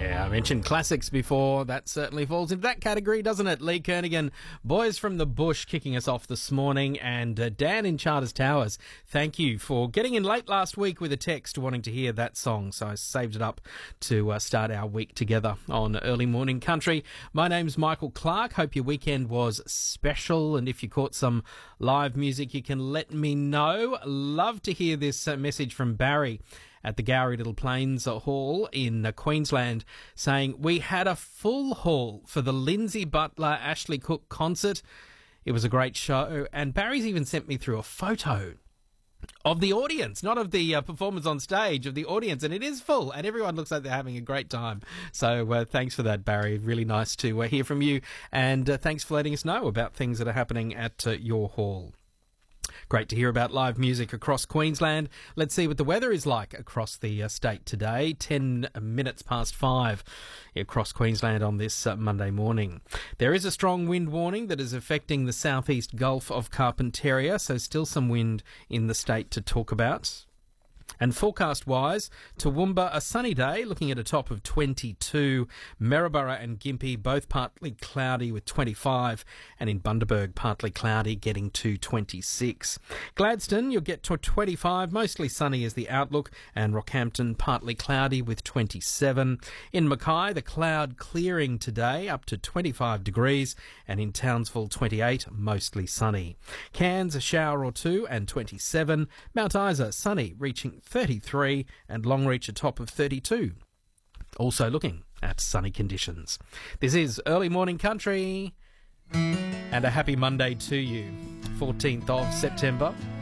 Yeah, I mentioned classics before. That certainly falls into that category, doesn't it? Lee Kernaghan, Boys from the Bush, kicking us off this morning. And Dan in Charters Towers, thank you for getting in late last week with a text wanting to hear that song. So I saved it up to start our week together on Early Morning Country. My name's Michael Clark. Hope your weekend was special. And if you caught some live music, you can let me know. Love to hear this message from Barry at the Gowrie Little Plains Hall in Queensland, saying, we had a full hall for the Lindsay Butler Ashley Cook concert. It was a great show, and Barry's even sent me through a photo of the audience, not of the performance on stage, of the audience, and it is full, and everyone looks like they're having a great time. So thanks for that, Barry. Really nice to hear from you, and thanks for letting us know about things that are happening at your hall. Great to hear about live music across Queensland. Let's see what the weather is like across the state today. 10 minutes past 5 across Queensland on this Monday morning. There is a strong wind warning that is affecting the southeast Gulf of Carpentaria, so still some wind in the state to talk about. And forecast-wise, Toowoomba, a sunny day, looking at a top of 22. Maryborough and Gympie, both partly cloudy with 25. And in Bundaberg, partly cloudy, getting to 26. Gladstone, you'll get to 25, mostly sunny is the outlook. And Rockhampton, partly cloudy with 27. In Mackay, the cloud clearing today, up to 25 degrees. And in Townsville, 28, mostly sunny. Cairns, a shower or two, and 27. Mount Isa, sunny, reaching 33, and Longreach a top of 32. Also looking at sunny conditions. This is Early Morning Country, and a happy Monday to you. 14th of September.